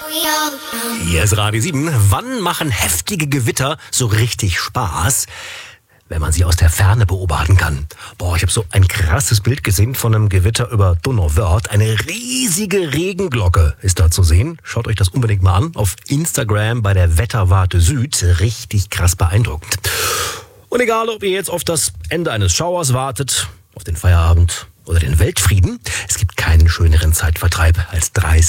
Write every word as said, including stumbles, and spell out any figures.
Hier ist Radio sieben. Wann machen heftige Gewitter so richtig Spaß? Wenn man sie aus der Ferne beobachten kann. Boah, ich habe so ein krasses Bild gesehen von einem Gewitter über Donauwörth. Eine riesige Regenglocke ist da zu sehen. Schaut euch das unbedingt mal an auf Instagram bei der Wetterwarte Süd. Richtig krass beeindruckend. Und egal, ob ihr jetzt auf das Ende eines Schauers wartet, auf den Feierabend oder den Weltfrieden, es gibt keinen schöneren Zeitvertreib als drei